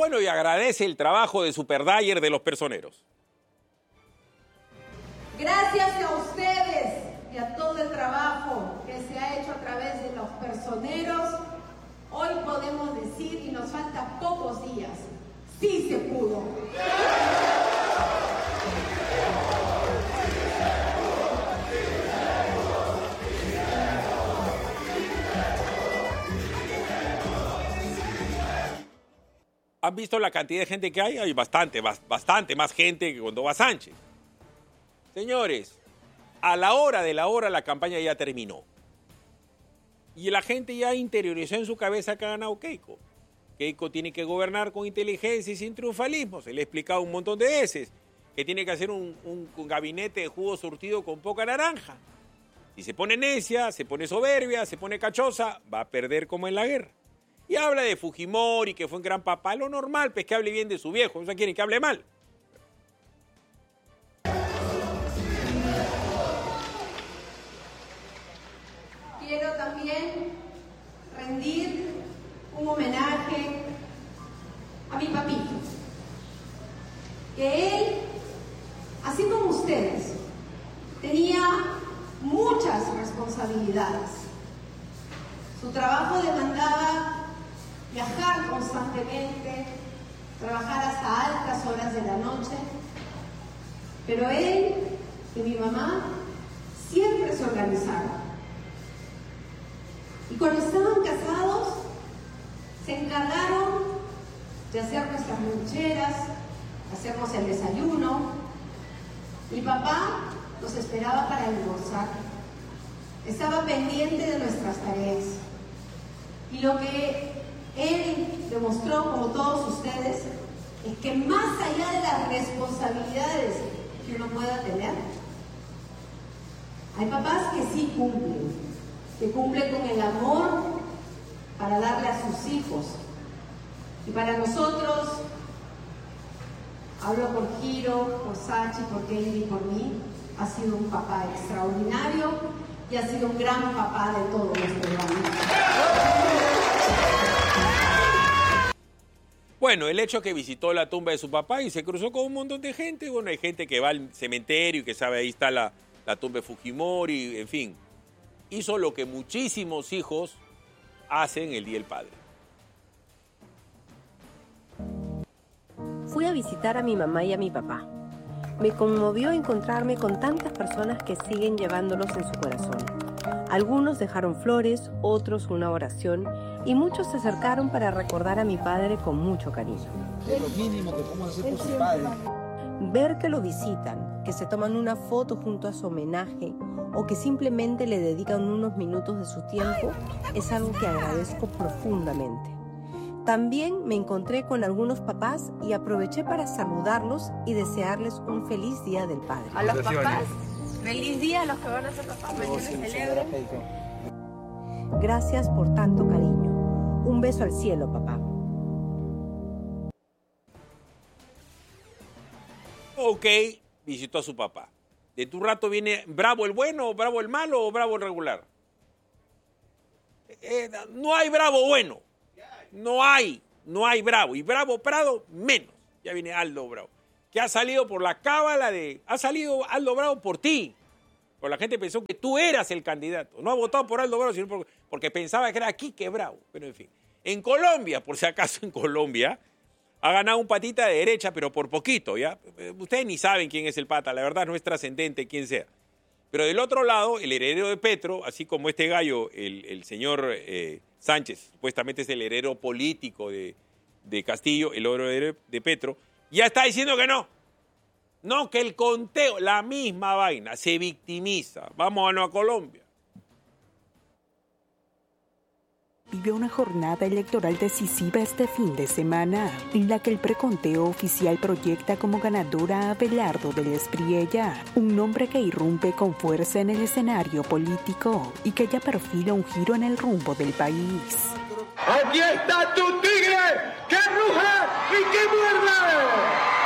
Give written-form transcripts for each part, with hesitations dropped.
Bueno, y agradece el trabajo de Super Dyer de los personeros. Gracias a ustedes y a todo el trabajo que se ha hecho a través de los personeros, hoy podemos decir, y nos faltan pocos días, sí se pudo. ¿Han visto la cantidad de gente que hay? Hay bastante más gente que cuando va Sánchez. Señores, a la hora de la hora la campaña ya terminó. Y la gente ya interiorizó en su cabeza que ha ganado Keiko. Keiko tiene que gobernar con inteligencia y sin triunfalismo. Se le ha explicado un montón de veces que tiene que hacer un gabinete de jugo surtido con poca naranja. Si se pone necia, se pone soberbia, se pone cachosa, va a perder como en la guerra. Y habla de Fujimori, que fue un gran papá. Lo normal, pues que hable bien de su viejo. No se quieren que hable mal. Quiero también rendir un homenaje a mi papito. Que él, así como ustedes, tenía muchas responsabilidades. Su trabajo demandaba viajar constantemente, trabajar hasta altas horas de la noche, pero él y mi mamá siempre se organizaron. Y cuando estaban casados, se encargaron de hacer nuestras loncheras, hacernos el desayuno. Mi papá nos esperaba para almorzar. Estaba pendiente de nuestras tareas. Y lo que él demostró, como todos ustedes, es que más allá de las responsabilidades que uno pueda tener, hay papás que sí cumplen con el amor para darle a sus hijos. Y para nosotros, hablo por Giro, por Sachi, por Kendi y por mí, ha sido un papá extraordinario y ha sido un gran papá de todo nuestro país. Bueno, el hecho que visitó la tumba de su papá y se cruzó con un montón de gente. Bueno, hay gente que va al cementerio y que sabe ahí está la tumba de Fujimori, en fin. Hizo lo que muchísimos hijos hacen el Día del Padre. Fui a visitar a mi mamá y a mi papá. Me conmovió encontrarme con tantas personas que siguen llevándolos en su corazón. Algunos dejaron flores, otros una oración y muchos se acercaron para recordar a mi padre con mucho cariño. Es lo mínimo que podemos hacer por su padre. Ver que lo visitan, que se toman una foto junto a su homenaje o que simplemente le dedican unos minutos de su tiempo es algo que agradezco profundamente. También me encontré con algunos papás y aproveché para saludarlos y desearles un feliz Día del Padre. A los papás, feliz día a los que van a ser papás, que celebren. Gracias por tanto cariño. Un beso al cielo, papá. Ok, visitó a su papá. De tu rato viene bravo el bueno, o bravo el malo, o bravo el regular. No hay bravo bueno. No hay Bravo. Y Bravo Prado, menos. Ya viene Aldo Bravo. Que ha salido por la cábala de... Ha salido Aldo Bravo por ti. Porque la gente pensó que tú eras el candidato. No ha votado por Aldo Bravo, sino porque pensaba que era Quique Bravo. Pero en fin. En Colombia, por si acaso en Colombia, ha ganado un patita de derecha, pero por poquito, ¿ya? Ustedes ni saben quién es el pata. La verdad no es trascendente quién sea. Pero del otro lado, el heredero de Petro, así como este gallo, el señor Sánchez, supuestamente es el heredero político de Castillo, el heredero de Petro, ya está diciendo que no. No, que el conteo, la misma vaina, se victimiza. Vámonos a Colombia. Vive una jornada electoral decisiva este fin de semana, en la que el preconteo oficial proyecta como ganadora a Abelardo del Espriella, un nombre que irrumpe con fuerza en el escenario político y que ya perfila un giro en el rumbo del país. ¡Aquí está tu tigre! ¡Que ruja y que muerda!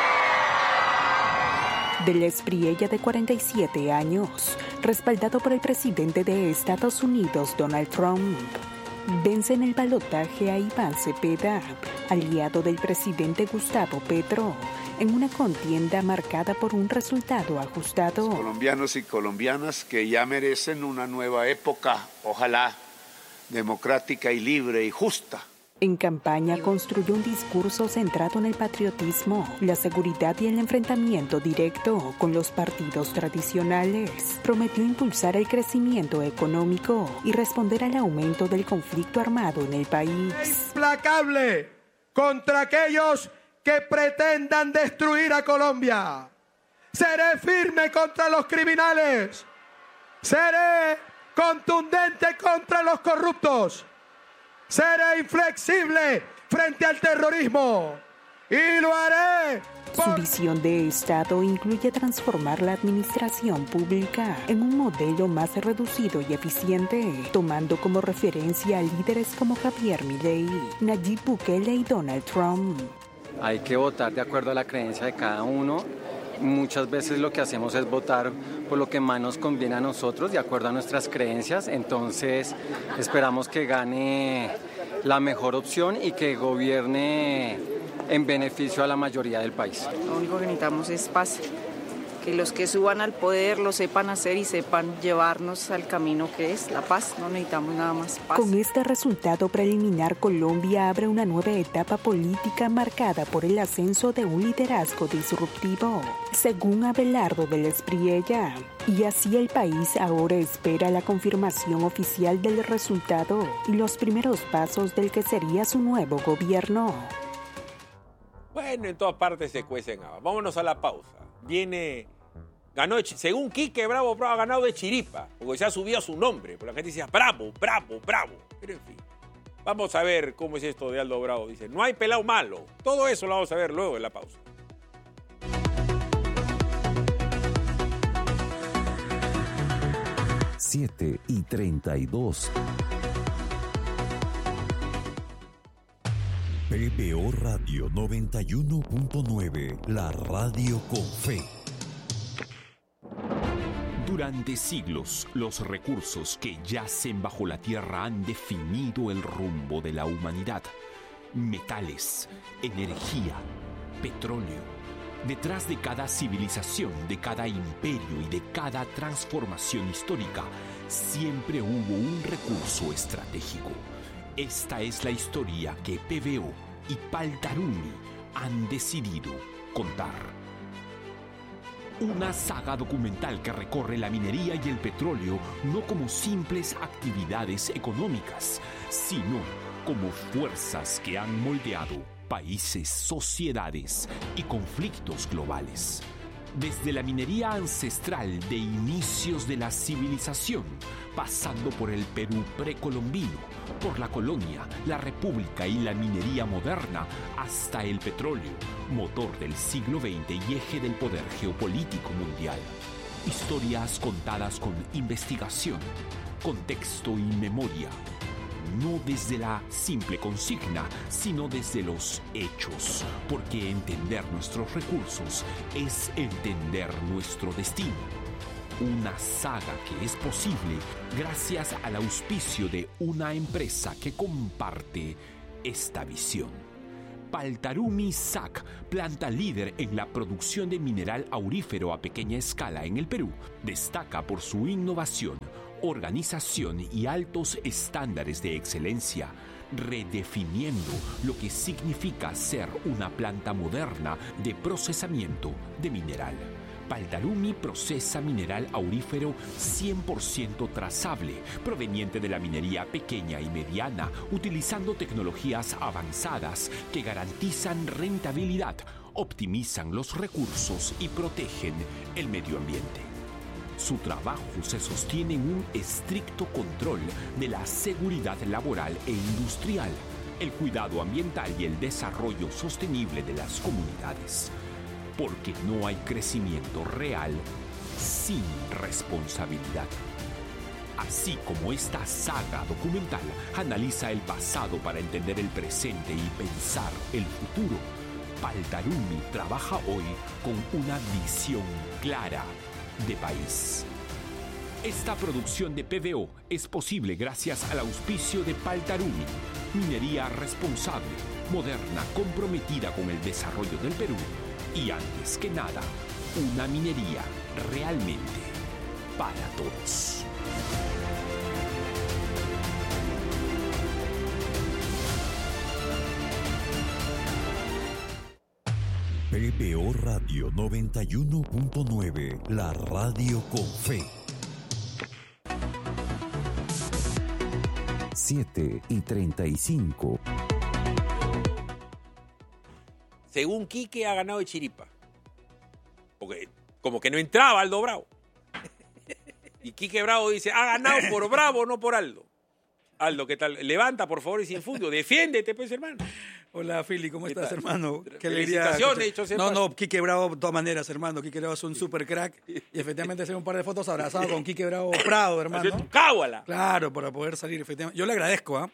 Del Espriella, de 47 años, respaldado por el presidente de Estados Unidos, Donald Trump. vence en el balotaje a Iván Cepeda, aliado del presidente Gustavo Petro, en una contienda marcada por un resultado ajustado. Colombianos y colombianas que ya merecen una nueva época, ojalá democrática y libre y justa. En campaña construyó un discurso centrado en el patriotismo, la seguridad y el enfrentamiento directo con los partidos tradicionales. Prometió impulsar el crecimiento económico y responder al aumento del conflicto armado en el país. Implacable contra aquellos que pretendan destruir a Colombia. Seré firme contra los criminales. Seré contundente contra los corruptos. Seré inflexible frente al terrorismo y lo haré. Su visión de Estado incluye transformar la administración pública en un modelo más reducido y eficiente, tomando como referencia a líderes como Javier Milei, Nayib Bukele y Donald Trump. Hay que votar de acuerdo a la creencia de cada uno. Muchas veces lo que hacemos es votar por lo que más nos conviene a nosotros, de acuerdo a nuestras creencias. Entonces, esperamos que gane la mejor opción y que gobierne en beneficio a la mayoría del país. Lo único que necesitamos es paz. Que los que suban al poder lo sepan hacer y sepan llevarnos al camino que es la paz. No necesitamos nada más paz. Con este resultado preliminar, Colombia abre una nueva etapa política marcada por el ascenso de un liderazgo disruptivo, según Abelardo del Espriella. Y así el país ahora espera la confirmación oficial del resultado y los primeros pasos del que sería su nuevo gobierno. Bueno, en todas partes se cuecen habas. Vámonos a la pausa. Ganó, según Quique, Bravo ha ganado de chiripa, porque se ha subido a su nombre. Porque la gente decía, bravo. Pero en fin, vamos a ver cómo es esto de Aldo Bravo. Dice, no hay pelao malo. Todo eso lo vamos a ver luego de la pausa. Siete y 32. PBO Radio 91.9, la radio con fe. Durante siglos, los recursos que yacen bajo la tierra han definido el rumbo de la humanidad. Metales, energía, petróleo. Detrás de cada civilización, de cada imperio y de cada transformación histórica, siempre hubo un recurso estratégico. Esta es la historia que PBO y Paltarumi han decidido contar. Una saga documental que recorre la minería y el petróleo no como simples actividades económicas, sino como fuerzas que han moldeado países, sociedades y conflictos globales. Desde la minería ancestral de inicios de la civilización, pasando por el Perú precolombino, por la colonia, la república y la minería moderna, hasta el petróleo, motor del siglo XX y eje del poder geopolítico mundial. Historias contadas con investigación, contexto y memoria. No desde la simple consigna, sino desde los hechos, porque entender nuestros recursos es entender nuestro destino. Una saga que es posible gracias al auspicio de una empresa que comparte esta visión. Paltarumi SAC, planta líder en la producción de mineral aurífero a pequeña escala en el Perú, destaca por su innovación, organización y altos estándares de excelencia, redefiniendo lo que significa ser una planta moderna de procesamiento de mineral. Paltarumi procesa mineral aurífero 100% trazable, proveniente de la minería pequeña y mediana, utilizando tecnologías avanzadas que garantizan rentabilidad, optimizan los recursos y protegen el medio ambiente. Su trabajo se sostiene en un estricto control de la seguridad laboral e industrial, el cuidado ambiental y el desarrollo sostenible de las comunidades. Porque no hay crecimiento real sin responsabilidad. Así como esta saga documental analiza el pasado para entender el presente y pensar el futuro, Paltarumi trabaja hoy con una visión clara de país. Esta producción de PVO es posible gracias al auspicio de Paltarumi, minería responsable, moderna, comprometida con el desarrollo del Perú y, antes que nada, una minería realmente para todos. PVO Radio 91.9, la radio con fe. 7:35. Según Quique, ha ganado de chiripa. Porque como que no entraba Aldo Bravo. Y Quique Bravo dice, ha ganado por Bravo, no por Aldo. Aldo, ¿qué tal? Levanta, por favor, y sin fundio. Defiéndete, pues, hermano. Hola, Fili, ¿cómo estás, hermano? Qué alegría. Felicitaciones, No, Quique Bravo, de todas maneras, hermano. Quique Bravo es un super crack. Y efectivamente hacer un par de fotos abrazado con Quique Bravo Prado, hermano. ¡Cáguala! Claro, para poder salir, efectivamente. Yo le agradezco,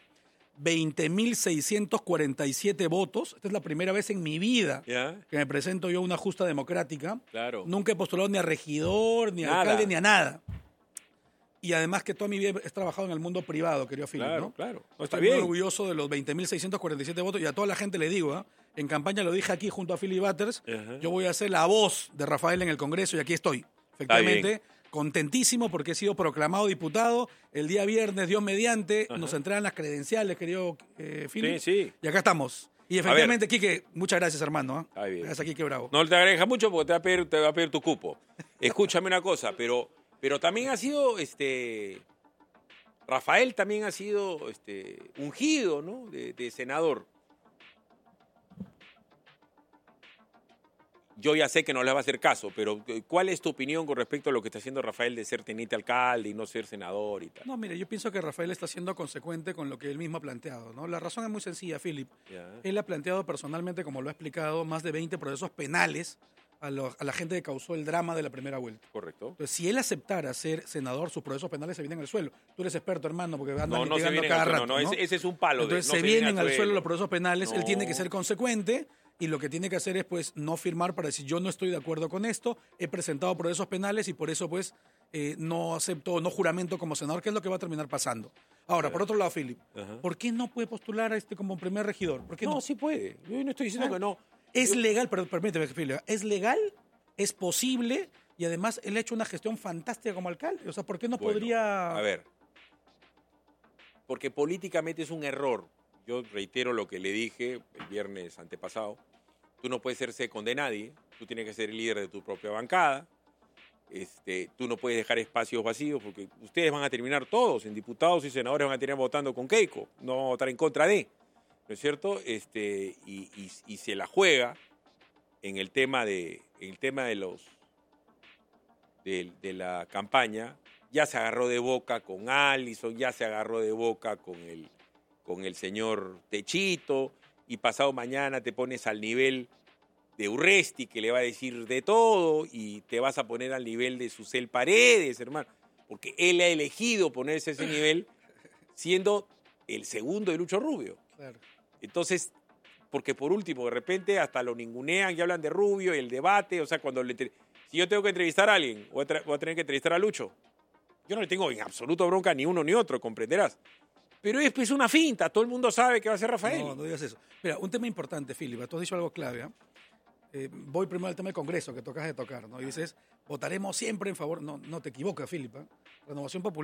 20.647 votos. Esta es la primera vez en mi vida que me presento yo a una justa democrática. Claro. Nunca he postulado ni a regidor, ni a alcalde, ni a nada. Y además que toda mi vida he trabajado en el mundo privado, querido Filipe, claro, ¿no? Claro, no, está Estoy bien. muy orgulloso de los 20.647 votos y a toda la gente le digo, en campaña lo dije aquí junto a Philly Butters, yo voy a ser la voz de Rafael en el Congreso y aquí estoy. Efectivamente, contentísimo porque he sido proclamado diputado. El día viernes, Dios mediante, nos entregan las credenciales, querido Philly. Sí. Y acá estamos. Y efectivamente, Quique, muchas gracias, hermano. Gracias a Quique Bravo. No te agradezco mucho porque te va a pedir tu cupo. Escúchame una cosa, pero también ha sido, Rafael también ha sido ungido, ¿no? De senador. Yo ya sé que no le va a hacer caso, pero ¿cuál es tu opinión con respecto a lo que está haciendo Rafael de ser teniente alcalde y no ser senador y tal? No, mire, yo pienso que Rafael está siendo consecuente con lo que él mismo ha planteado, ¿no? La razón es muy sencilla, Philip. Él ha planteado personalmente, como lo ha explicado, más de 20 procesos penales a la gente que causó el drama de la primera vuelta. Correcto. Entonces, si él aceptara ser senador, sus procesos penales se vienen al suelo. Tú eres experto, hermano, porque andan litigando cada rato, ¿no? Ese es un palo. Entonces, se vienen al suelo los procesos penales. Él tiene que ser consecuente y lo que tiene que hacer es, pues, no firmar para decir yo no estoy de acuerdo con esto, he presentado procesos penales y por eso, pues, no acepto, no juramento como senador, que es lo que va a terminar pasando. Ahora, por otro lado, Philip, ¿por qué no puede postular a como primer regidor? ¿Por qué no? Sí puede. Yo no estoy diciendo que no. Es legal, pero permíteme, Philip, es legal, es posible y además él ha hecho una gestión fantástica como alcalde. O sea, ¿por qué no podría...? A ver, porque políticamente es un error. Yo reitero lo que le dije el viernes antepasado. Tú no puedes ser second de nadie. Tú tienes que ser el líder de tu propia bancada. Tú no puedes dejar espacios vacíos porque ustedes van a terminar todos, en diputados y senadores van a terminar votando con Keiko. No van a votar en contra de, ¿no es cierto? Y se la juega en el tema de la campaña. Ya se agarró de boca con Allison, ya se agarró de boca con el señor Techito, y pasado mañana te pones al nivel de Urresti, que le va a decir de todo, y te vas a poner al nivel de Susel Paredes, hermano, porque él ha elegido ponerse a ese nivel siendo el segundo de Lucho Rubio. Claro. Entonces, porque por último, de repente hasta lo ningunean y hablan de Rubio y el debate, o sea, si yo tengo que entrevistar a alguien, voy a tener que entrevistar a Lucho. Yo no le tengo en absoluto bronca ni uno ni otro, comprenderás. Pero es una finta, todo el mundo sabe que va a ser Rafael. No digas eso. Mira, un tema importante, Philip, tú has dicho algo clave. Voy primero al tema del Congreso, que tocas de tocar, ¿no? Y dices, votaremos siempre en favor. No te equivocas, Philip. Renovación Popular